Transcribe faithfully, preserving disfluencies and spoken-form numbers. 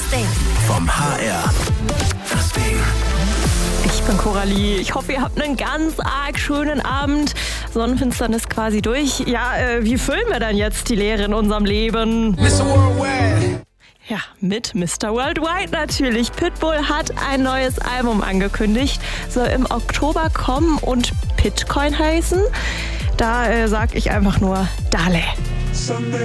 Ding. Vom H R. Das Ding. Ich bin Coralie. Ich hoffe, ihr habt einen ganz arg schönen Abend. Sonnenfinsternis quasi durch. Ja, äh, wie füllen wir dann jetzt die Leere in unserem Leben? Mister Worldwide. Ja, mit Mister Worldwide natürlich. Pitbull hat ein neues Album angekündigt. Soll im Oktober kommen und Pitcoin heißen. Da äh, sag ich einfach nur Dale.